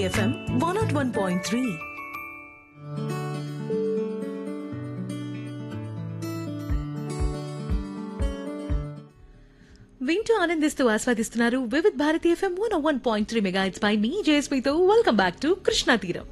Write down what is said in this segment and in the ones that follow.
FM 101.3. వింటూ ఆనందిస్తూ ఆస్వాదిస్తున్నారు Vividh Bharati FM 101.3 megahertz pi me జయస్మితో. Welcome back to Krishna తీరం.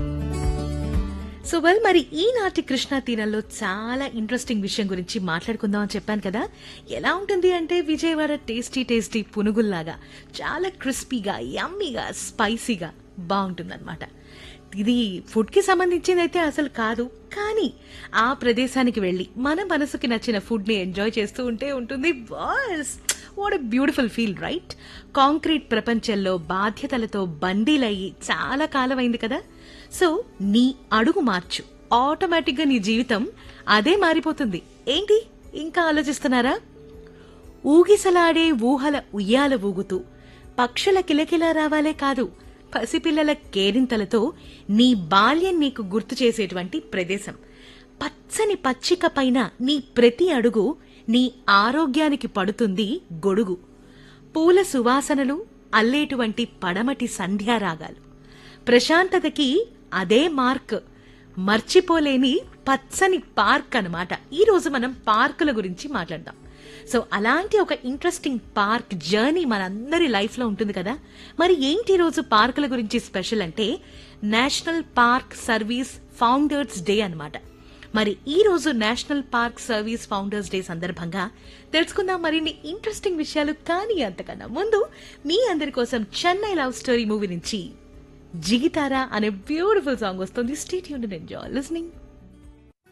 సో మరి ఈనాటి కృష్ణా తీరంలో చాలా ఇంట్రెస్టింగ్ విషయం గురించి మాట్లాడుకుందాం అని చెప్పాను కదా. ఎలా ఉంటుంది అంటే విజయవాడ టేస్టీ పునుగుల్లాగా చాలా క్రిస్పీగా, యమ్మీగా, స్పైసీగా బాగుంటుందన్నమాట. ఇది ఫుడ్ కి సంబంధించింది అయితే అసలు కాదు, కానీ ఆ ప్రదేశానికి వెళ్లి మన మనసుకి నచ్చిన ఫుడ్ ని ఎంజాయ్ చేస్తూ ఉంటే ఉంటుంది. What a beautiful feel, right? Concrete ప్రపంచంలో బాధ్యతలతో బందీలయ్యి చాలా కాలం అయింది కదా. సో నీ అడుగు మార్చు, ఆటోమేటిక్ గా నీ జీవితం అదే మారిపోతుంది. ఏంటి ఇంకా ఆలోచిస్తున్నారా? ఊగిసలాడే ఊహల ఉయ్యాల ఊగుతూ పక్షుల కిలకిలా రావాలే కాదు, పసిపిల్లల కేరింతలతో నీ బాల్యం నీకు గుర్తు చేసేటువంటి ప్రదేశం. పచ్చని పచ్చిక పైన నీ ప్రతి అడుగు నీ ఆరోగ్యానికి పడుతుంది గొడుగు. పూల సువాసనలు అల్లేటువంటి పడమటి సంధ్యారాగాలు, ప్రశాంతతకి అదే మార్క్, మర్చిపోలేని పచ్చని పార్క్ అన్నమాట. ఈ రోజు మనం పార్కుల గురించి మాట్లాడదాం. సో అలాంటి ఒక ఇంట్రెస్టింగ్ పార్క్ జర్నీ మనందరి లైఫ్ లో ఉంటుంది కదా. మరి ఏంటి రోజు పార్కుల గురించి స్పెషల్ అంటే national park service founders day అన్నమాట. మరి ఈ రోజు national park service founders day సందర్భంగా తెలుసుకుందాం మరిన్ని ఇంట్రెస్టింగ్ విషయాలు. కానీ అంతకన్నా ముందు మీ అందరి కోసం చెన్నై లవ్ స్టోరీ మూవీ నుంచి జిగితారా అనే బ్యూటిఫుల్ సాంగ్ వస్తుంది. Stay tuned and enjoy listening.